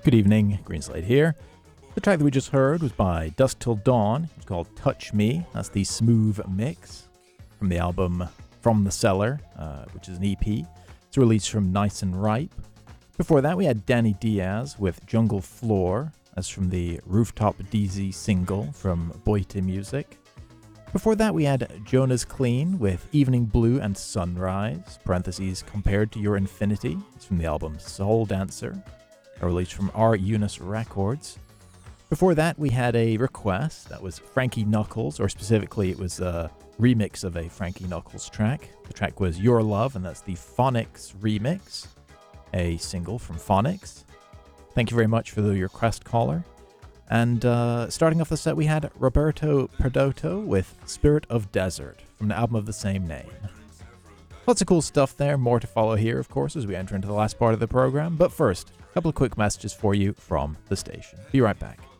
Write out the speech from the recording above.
Good evening, Greenslade here. The track that we just heard was by Dusk Till Dawn. It's called Touch Me. That's the smooth mix from the album From the Cellar, which is an EP. It's released from Nice and Ripe. Before that, we had Danny Diaz with Jungle Floor. That's from the Rooftop DZ single from Boite Music. Before that, we had Jonas Clean with Evening Blue and Sunrise, parentheses, Compared to Your Infinity. It's from the album Soul Dancer, released from R Eunice Records. Before that, we had a request that was Frankie Knuckles, or specifically it was a remix of a Frankie Knuckles track. The track was Your Love, and that's the Phonics remix, a single from Phonics. Thank you very much for the request, caller. And starting off the set, we had Roberto Perdotto with Spirit of Desert from the album of the same name. Lots of cool stuff there, more to follow here, of course, as we enter into the last part of the program. But first, a couple of quick messages for you from the station. Be right back.